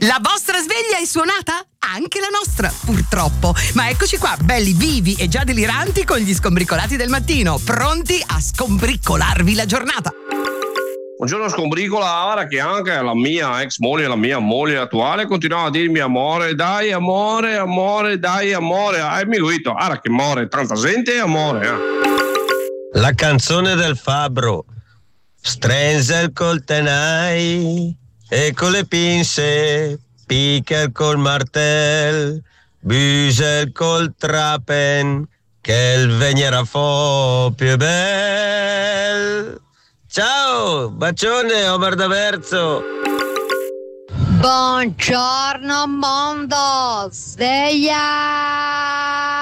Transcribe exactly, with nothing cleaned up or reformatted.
La vostra sveglia è suonata? Anche la nostra, purtroppo. Ma eccoci qua, belli vivi e già deliranti con gli scombricolati del mattino, pronti a scombricolarvi la giornata. Buongiorno scombricola, ora che anche la mia ex moglie, la mia moglie attuale continuava a dirmi amore, dai amore, amore, dai amore. E mi guido, ora che amore, tanta gente è amore. Eh. La canzone del fabbro. Strenzel col tenai e con le pinze, picker col martel, busel col trapen, che il veniera fo più bel. Ciao, bacione Omar D'Averzo. Buongiorno mondo, sveglia!